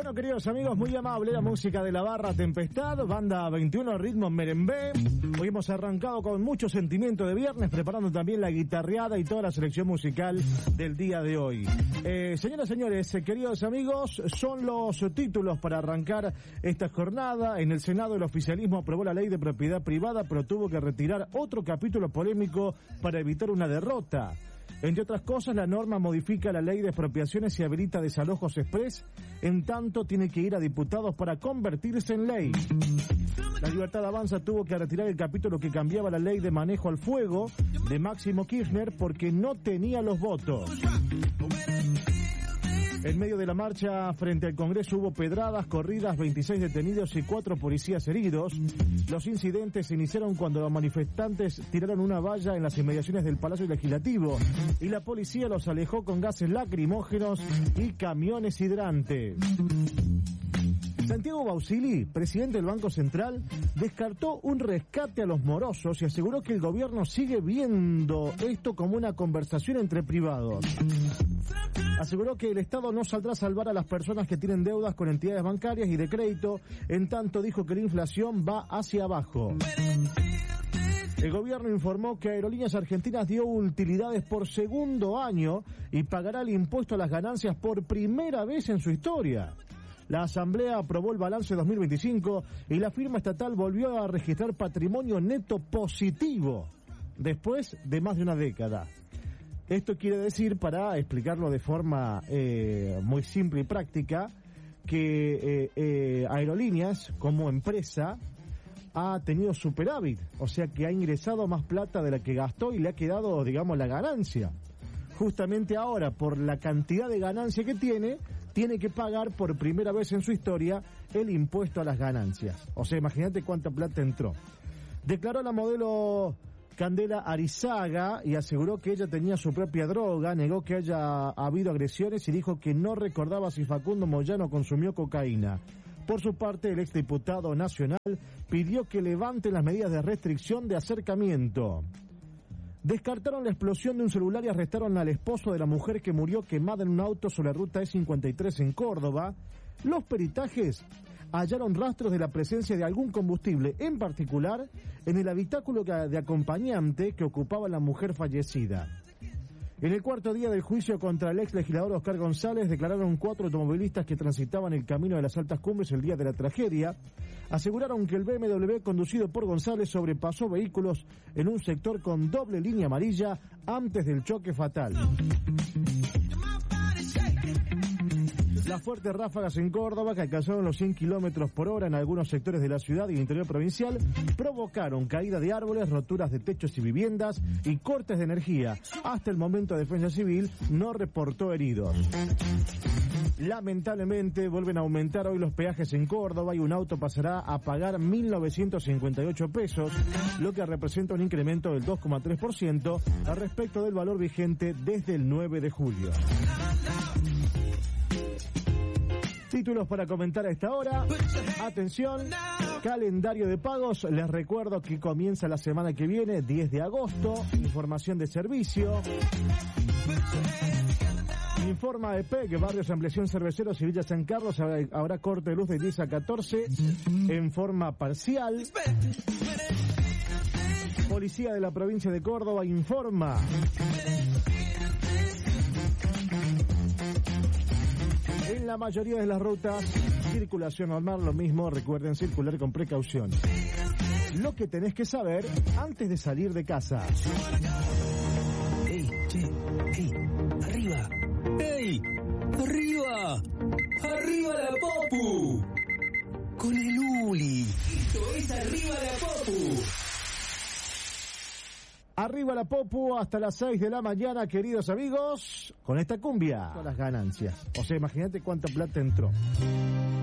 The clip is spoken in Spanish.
Bueno, queridos amigos, muy amable la música de la Barra Tempestad, banda 21 ritmo merengue. Hoy hemos arrancado con mucho sentimiento de viernes, preparando también la guitarreada y toda la selección musical del día de hoy. Señoras y señores, queridos amigos, son los títulos para arrancar esta jornada. En el Senado el oficialismo aprobó la ley de propiedad privada, pero tuvo que retirar otro capítulo polémico para evitar una derrota. Entre otras cosas, la norma modifica la ley de expropiaciones y habilita desalojos express, en tanto tiene que ir a diputados para convertirse en ley. La Libertad Avanza tuvo que retirar el capítulo que cambiaba la ley de manejo al fuego de Máximo Kirchner porque no tenía los votos. En medio de la marcha frente al Congreso hubo pedradas, corridas, 26 detenidos y 4 policías heridos. Los incidentes se iniciaron cuando los manifestantes tiraron una valla en las inmediaciones del Palacio Legislativo y la policía los alejó con gases lacrimógenos y camiones hidrantes. Santiago Bausili, presidente del Banco Central, descartó un rescate a los morosos y aseguró que el gobierno sigue viendo esto como una conversación entre privados. Aseguró que el Estado no saldrá a salvar a las personas que tienen deudas con entidades bancarias y de crédito, en tanto dijo que la inflación va hacia abajo. El gobierno informó que Aerolíneas Argentinas dio utilidades por segundo año y pagará el impuesto a las ganancias por primera vez en su historia. La Asamblea aprobó el balance 2025 y la firma estatal volvió a registrar patrimonio neto positivo después de más de una década. Esto quiere decir, para explicarlo de forma muy simple y práctica, que Aerolíneas como empresa ha tenido superávit, o sea que ha ingresado más plata de la que gastó y le ha quedado, digamos, la ganancia. Justamente ahora, por la cantidad de ganancia que tiene que pagar por primera vez en su historia el impuesto a las ganancias. O sea, imagínate cuánta plata entró. Declaró la modelo Candela Arizaga y aseguró que ella tenía su propia droga, negó que haya habido agresiones y dijo que no recordaba si Facundo Moyano consumió cocaína. Por su parte, el exdiputado nacional pidió que levanten las medidas de restricción de acercamiento. Descartaron la explosión de un celular y arrestaron al esposo de la mujer que murió quemada en un auto sobre la ruta E53 en Córdoba. Los peritajes hallaron rastros de la presencia de algún combustible, en particular en el habitáculo de acompañante que ocupaba la mujer fallecida. En el cuarto día del juicio contra el ex legislador Oscar González, declararon 4 automovilistas que transitaban el camino de las Altas Cumbres el día de la tragedia. Aseguraron que el BMW conducido por González sobrepasó vehículos en un sector con doble línea amarilla antes del choque fatal. Las fuertes ráfagas en Córdoba, que alcanzaron los 100 kilómetros por hora en algunos sectores de la ciudad y el interior provincial, provocaron caída de árboles, roturas de techos y viviendas y cortes de energía. Hasta el momento, Defensa Civil no reportó heridos. Lamentablemente, vuelven a aumentar hoy los peajes en Córdoba y un auto pasará a pagar 1.958 pesos, lo que representa un incremento del 2,3% al respecto del valor vigente desde el 9 de julio. Títulos para comentar a esta hora. Atención, calendario de pagos. Les recuerdo que comienza la semana que viene, 10 de agosto. Información de servicio. Informa EPEC, Barrios Ampliación Cerveceros y Villa San Carlos, habrá corte de luz de 10 a 14 en forma parcial. Policía de la provincia de Córdoba informa en la mayoría de las rutas, circulación normal, lo mismo, recuerden circular con precaución. Lo que tenés que saber antes de salir de casa. ¡Ey, che! ¡Ey! ¡Arriba! ¡Ey! ¡Arriba! ¡Arriba la Popu! Con el Uli. Esto es Arriba la Popu. Arriba la Popu hasta las 6 de la mañana, queridos amigos, con esta cumbia. Con las ganancias. O sea, imagínate cuánta plata entró.